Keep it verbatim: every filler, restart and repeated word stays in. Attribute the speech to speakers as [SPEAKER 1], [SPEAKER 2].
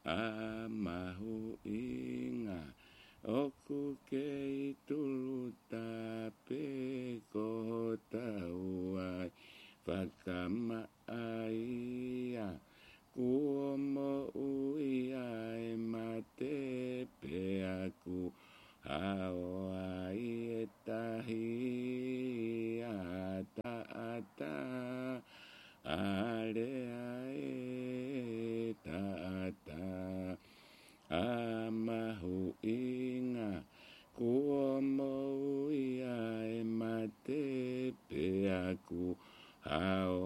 [SPEAKER 1] Amahu inga oku ke tulu tape ko tauai Fakama aia kuomo uiai mate pe aku Hao ai etahi ata ata ale ai ta ata amahu inga kuomo uiai mate pe aku Hao